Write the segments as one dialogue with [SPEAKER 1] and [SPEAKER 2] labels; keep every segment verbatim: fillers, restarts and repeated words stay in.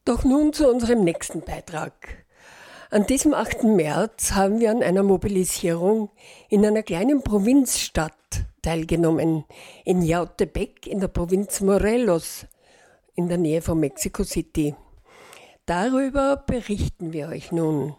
[SPEAKER 1] Doch nun zu unserem nächsten Beitrag. An diesem achten März haben wir an einer Mobilisierung in einer kleinen Provinzstadt teilgenommen, in Yautepec in der Provinz Morelos, in der Nähe von Mexico City. Darüber berichten wir euch nun.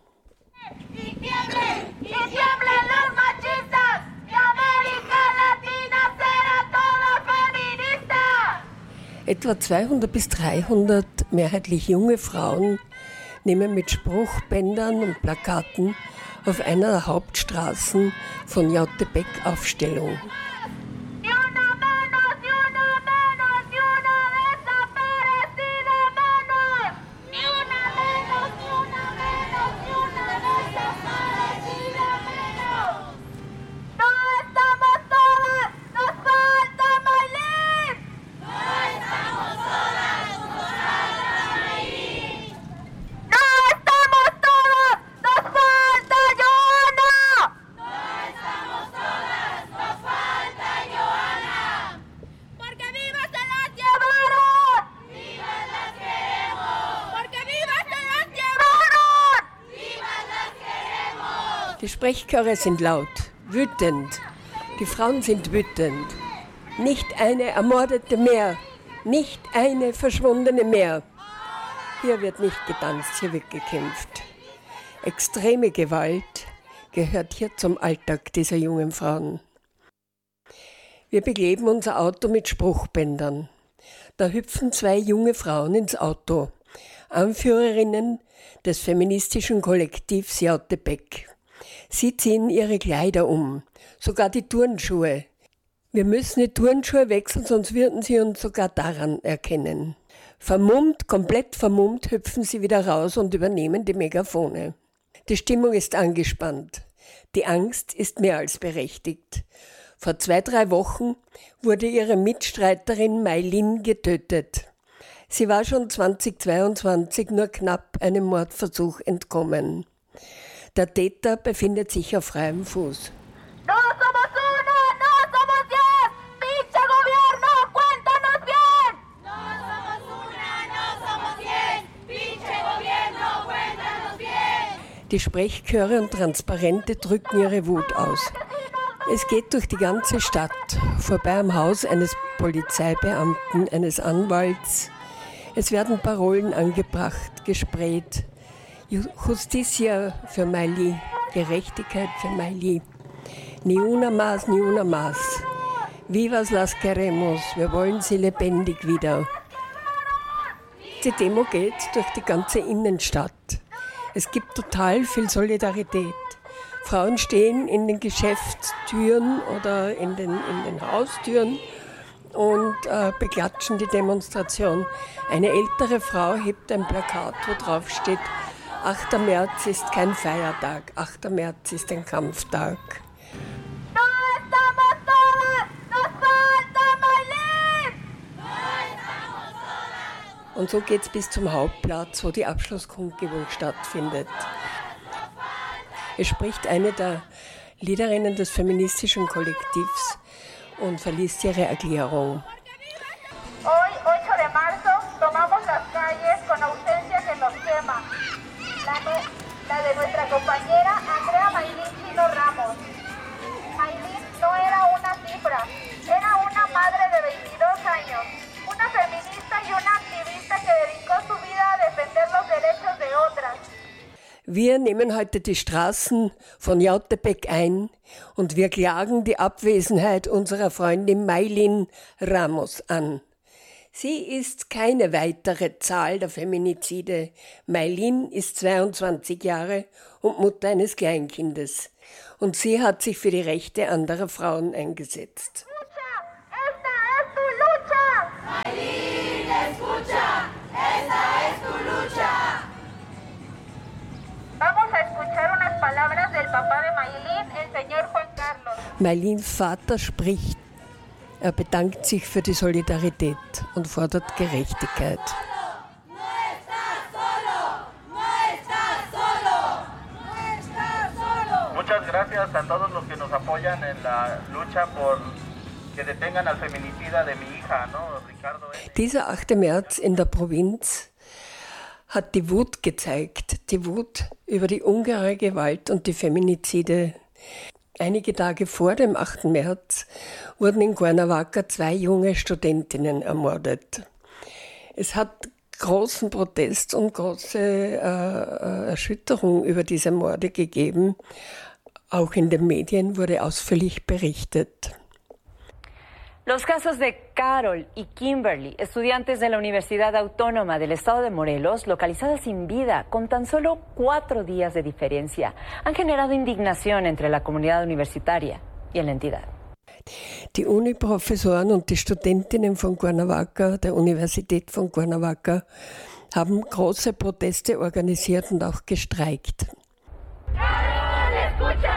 [SPEAKER 1] Etwa zweihundert bis dreihundert mehrheitlich junge Frauen nehmen mit Spruchbändern und Plakaten auf einer der Hauptstraßen von Yautepec Aufstellung. Die Sprechchöre sind laut, wütend. Die Frauen sind wütend. Nicht eine Ermordete mehr, nicht eine Verschwundene mehr. Hier wird nicht getanzt, hier wird gekämpft. Extreme Gewalt gehört hier zum Alltag dieser jungen Frauen. Wir bekleben unser Auto mit Spruchbändern. Da hüpfen zwei junge Frauen ins Auto, Anführerinnen des feministischen Kollektivs Yautepec. Sie ziehen ihre Kleider um, sogar die Turnschuhe. Wir müssen die Turnschuhe wechseln, sonst würden sie uns sogar daran erkennen. Vermummt, komplett vermummt, hüpfen sie wieder raus und übernehmen die Megafone. Die Stimmung ist angespannt. Die Angst ist mehr als berechtigt. Vor zwei, drei Wochen wurde ihre Mitstreiterin Maylin getötet. Sie war schon zweitausendzweiundzwanzig nur knapp einem Mordversuch entkommen. Der Täter befindet sich auf freiem Fuß.
[SPEAKER 2] No somos una, no somos diez. Pinche gobierno, cuéntanos bien. No somos una, no somos diez. Pinche gobierno, cuéntanos bien.
[SPEAKER 1] Die Sprechchöre und Transparente drücken ihre Wut aus. Es geht durch die ganze Stadt, vorbei am Haus eines Polizeibeamten, eines Anwalts. Es werden Parolen angebracht, gesprayt. Justicia für Maylin, Gerechtigkeit für Maylin. Ni una más, ni una más. Vivas las queremos, wir wollen sie lebendig wieder. Die Demo geht durch die ganze Innenstadt. Es gibt total viel Solidarität. Frauen stehen in den Geschäftstüren oder in den, in den Haustüren und äh, beklatschen die Demonstration. Eine ältere Frau hebt ein Plakat, wo drauf steht: achter März ist kein Feiertag, achter März ist ein Kampftag.
[SPEAKER 2] No estamos todas, nos falta Maylin. No estamos todas.
[SPEAKER 1] Und so geht's bis zum Hauptplatz, wo die Abschlusskundgebung stattfindet. Es spricht eine der Leaderinnen des feministischen Kollektivs und verliest ihre Erklärung.
[SPEAKER 2] Hoy, ocho de marzo, tomamos las calles con ausencia que nos quema. La, nu- la de nuestra compañera Andrea Maylin Chino Ramos. Maylin no era una cifra, era una madre de veintidós años, una feminista y una activista que dedicó su vida a defender los derechos de otras.
[SPEAKER 1] Wir nehmen heute die Straßen von Yautepec ein und wir klagen die Abwesenheit unserer Freundin Maylin Ramos an. Sie ist keine weitere Zahl der Feminizide. Maylin ist zweiundzwanzig Jahre und Mutter eines Kleinkindes. Und sie hat sich für die Rechte anderer Frauen eingesetzt.
[SPEAKER 2] Esta es tu lucha.
[SPEAKER 3] Maylin, escucha, esta es tu lucha.
[SPEAKER 2] Vamos a escuchar unas palabras del papá de Maylin, el señor Juan Carlos.
[SPEAKER 1] Maylins Vater spricht. Er bedankt sich für die Solidarität und fordert Gerechtigkeit.
[SPEAKER 3] No estás solo, no estás solo, no estás solo.
[SPEAKER 4] Muchas gracias a todos los que nos apoyan en la lucha por que detengan al feminicida de mi hija, ¿no? Ricardo.
[SPEAKER 1] Dieser achte März in der Provinz hat die Wut gezeigt, die Wut über die ungeheure Gewalt und die Feminizide. Einige Tage vor dem achten März wurden in Cuernavaca zwei junge Studentinnen ermordet. Es hat großen Protest und große äh, Erschütterung über diese Morde gegeben. Auch in den Medien wurde ausführlich berichtet.
[SPEAKER 5] Los casos de Carol y Kimberly, estudiantes de la Universidad Autónoma del Estado de Morelos, localizadas sin vida con tan solo cuatro días de diferencia, han generado indignación entre la comunidad universitaria y en la entidad.
[SPEAKER 1] Die Uniprofessoren und die Studentinnen von Cuernavaca, der Universität von Cuernavaca, haben große Proteste organisiert und auch gestreikt.
[SPEAKER 3] Carol, escucha.